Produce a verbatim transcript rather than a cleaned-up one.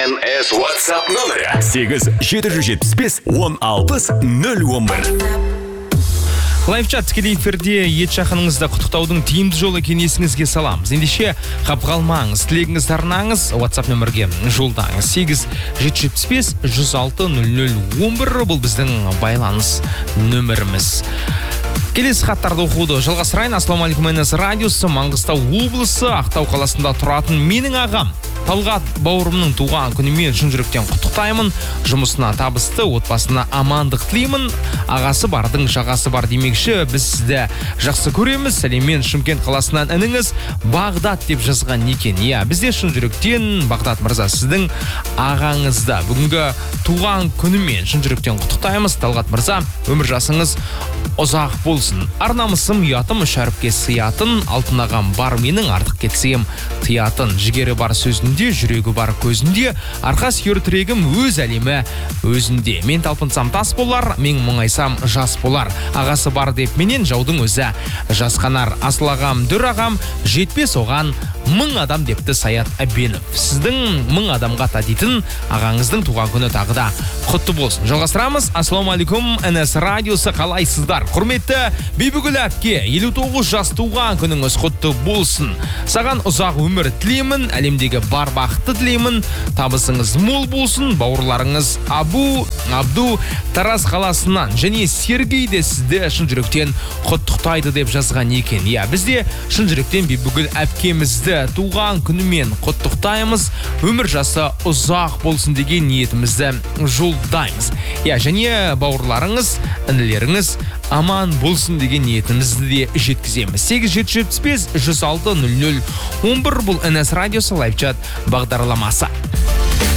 эн эс WhatsApp нөмірі сегіз жеті жүз жетпіс бес он алпыс нөл он бір. Лайфчат тікелей эфирде ет жақыныңызды құттықтаудың тиімді жолы екенін есіңізге саламыз. Ендеше қапқалмаңыз, тілегіңізді арнаңыз, WhatsApp нөмірге жолдаңыз. сегіз жеті жүз жетпіс бес жүз алты нөл нөл он бір бұл біздің байланыс нөміріміз. Келесі хаттарды оқуды жалғастырайын. Ассалаумағалейкум, эн эс радиосы, Маңғыстау облысы, Ақтау қаласында тұратын менің ағам Талғат бауырымның туған күнімен шын жүректен құттықтаймын. Жұмысына табысты, отбасына амандық тілеймін. Ағасы бардың жағасы бар демекші, біз сізді жақсы көреміз. Сәлеммен Шымкент қаласынан ініңіз Бағдат деп жазған екен. Иә, бізде шын жүректен Бағдат мырза сіздің ағаңызды бүгінгі туған күнімен шын жүректен құттықтаймыз. Талғат мырза, өмір жасыңыз ұзақ болсын. Арнамысым ұятым шәріпке сиятын, алтын ағам бар менің артық кетсем тиятын. Жігері бар сөзінде, жүрегі бар көзінде, арқа сүйер тірегім өз әлемі өзінде. Мен талпынсам тас болар, мен мұңайсам жас болар. Ағасы бар деп менен жаудың өзі жасқанар. Асыл ағам, дүр ағам, жетпес оған мың адам депті Саят Әбенов. Сіздің мың адамға татитын ағаңыздың туған күні тағы да құтты болсын. Жалғастырамыз. Ассалаумағалейкум, эн эс радиосы, қалайсыздар? Құрметті Бибігүл әпке, елу тоғыз жас туған күніңіз құтты болсын. Саған ұзақ өмір тілеймін, әлемдегі бар бақытты тілеймін, табысыңыз мол болсын. Бауырларыңыз Абу, Абду Тараз қаласынан және Сергей де сізді шын жүректен құттықтайды деп жазған екен. Иә, бізде шын жүректен Бибігүл әпкемізді туған күнімен құттықтаймыз. Өмір жасы ұзақ болсын деген ниетімізді жолдаймыз. Иә, және бауырларыңыз, інілеріңіз аман болсын деген ниетімізді де жеткіземіз. сегіз жеті жүз жетпіс бес жүз алты нөл нөл он бір бұл эн эс радиосы лайфчат бағдарламасы.